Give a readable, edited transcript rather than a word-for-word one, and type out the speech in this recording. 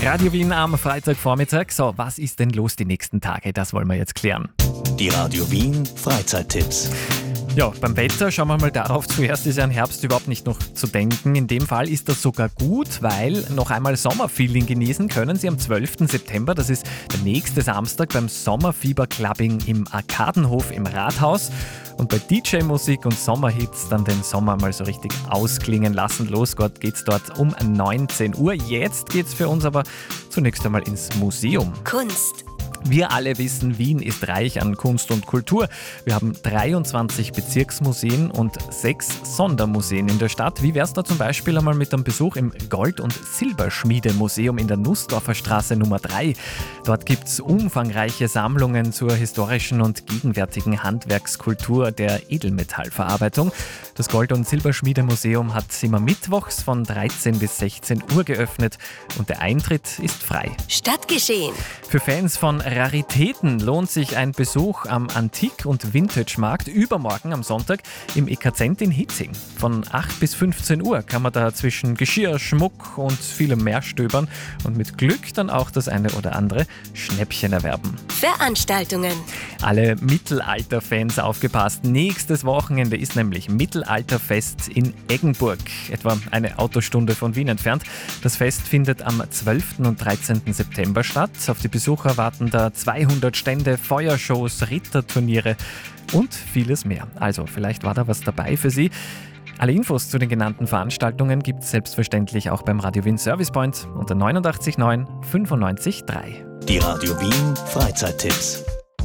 Radio Wien am Freitagvormittag. So, was ist denn los die nächsten Tage? Das wollen wir jetzt klären. Die Radio Wien Freizeittipps. Ja, beim Wetter schauen wir mal darauf. Zuerst ist ja an Herbst überhaupt nicht noch zu denken. In dem Fall ist das sogar gut, weil noch einmal Sommerfeeling genießen können Sie am 12. September. Das ist der nächste Samstag beim Sommerfieber-Clubbing im Arkadenhof im Rathaus. Und bei DJ-Musik und Sommerhits dann den Sommer mal so richtig ausklingen lassen. Los geht's dort um 19 Uhr. Jetzt geht's für uns aber zunächst einmal ins Museum. Kunst. Wir alle wissen, Wien ist reich an Kunst und Kultur. Wir haben 23 Bezirksmuseen und 6 Sondermuseen in der Stadt. Wie wär's da zum Beispiel einmal mit einem Besuch im Gold- und Silberschmiedemuseum in der Nussdorfer Straße Nummer 3? Dort gibt's umfangreiche Sammlungen zur historischen und gegenwärtigen Handwerkskultur der Edelmetallverarbeitung. Das Gold- und Silberschmiedemuseum hat immer mittwochs von 13 bis 16 Uhr geöffnet und der Eintritt ist frei. Stadtgeschehen. Für Fans von Raritäten lohnt sich ein Besuch am Antik- und Vintage-Markt übermorgen am Sonntag im EKZ in Hitzing. Von 8 bis 15 Uhr kann man da zwischen Geschirr, Schmuck und vielem mehr stöbern und mit Glück dann auch das eine oder andere Schnäppchen erwerben. Veranstaltungen. Alle Mittelalter-Fans aufgepasst. Nächstes Wochenende ist nämlich Mittelalterfest in Eggenburg, etwa eine Autostunde von Wien entfernt. Das Fest findet am 12. und 13. September statt. Auf die Besucher warten da 200 Stände, Feuershows, Ritterturniere und vieles mehr. Also vielleicht war da was dabei für Sie. Alle Infos zu den genannten Veranstaltungen gibt es selbstverständlich auch beim Radio Wien Service Point unter 89 9 95 3. Die Radio Wien Freizeittipps.